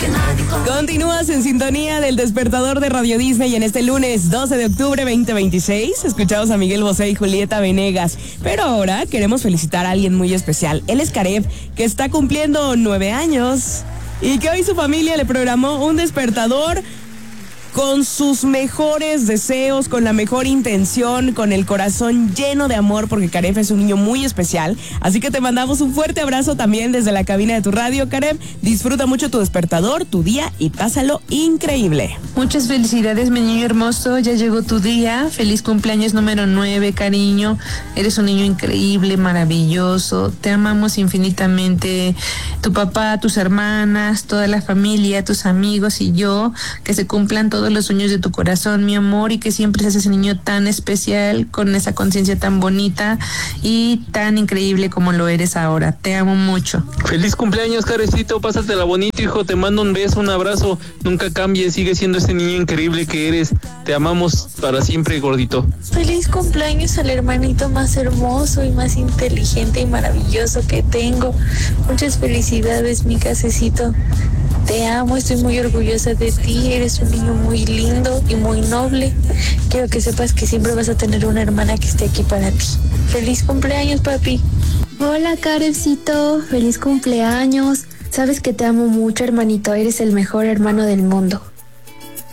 Continúas en sintonía del despertador de Radio Disney en este lunes 12 de octubre 2026. Escuchamos a Miguel Bosé y Julieta Venegas. Pero ahora queremos felicitar a alguien muy especial. Él es Caleb, que está cumpliendo 9 años y que hoy su familia le programó un despertador con sus mejores deseos, con la mejor intención, con el corazón lleno de amor, porque Caleb es un niño muy especial. Así que te mandamos un fuerte abrazo también desde la cabina de tu radio, Caleb. Disfruta mucho tu despertador, tu día y pásalo increíble. Muchas felicidades, mi niño hermoso. Ya llegó tu día. Feliz cumpleaños número 9, cariño. Eres un niño increíble, maravilloso. Te amamos infinitamente. Tu papá, tus hermanas, toda la familia, tus amigos y yo. Que se cumplan todos los sueños de tu corazón, mi amor, y que siempre seas ese niño tan especial, con esa conciencia tan bonita y tan increíble como lo eres ahora. Te amo mucho. Feliz cumpleaños, Carecito, pásatela bonito, hijo, te mando un beso, un abrazo, nunca cambies, sigue siendo ese niño increíble que eres, te amamos para siempre, gordito. Feliz cumpleaños al hermanito más hermoso y más inteligente y maravilloso que tengo. Muchas felicidades, mi Casecito. Te amo, estoy muy orgullosa de ti, eres un niño muy lindo y muy noble. Quiero que sepas que siempre vas a tener una hermana que esté aquí para ti. Feliz cumpleaños, papi. Hola, Karencito, feliz cumpleaños. Sabes que te amo mucho, hermanito, eres el mejor hermano del mundo.